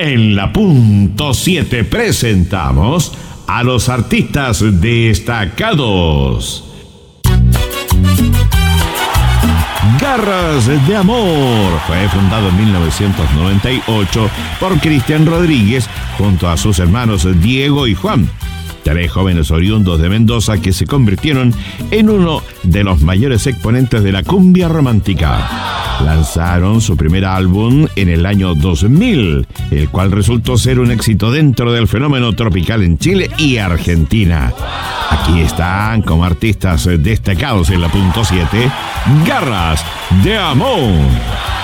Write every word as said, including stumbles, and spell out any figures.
En la punto siete presentamos a los artistas destacados. Garras de Amor fue fundado en mil novecientos noventa y ocho por Cristian Rodríguez junto a sus hermanos Diego y Juan, tres jóvenes oriundos de Mendoza que se convirtieron en uno de los mayores exponentes de la cumbia romántica. Lanzaron su primer álbum en el año dos mil, el cual resultó ser un éxito dentro del fenómeno tropical en Chile y Argentina. Aquí están como artistas destacados en la punto siete, Garras de Amor.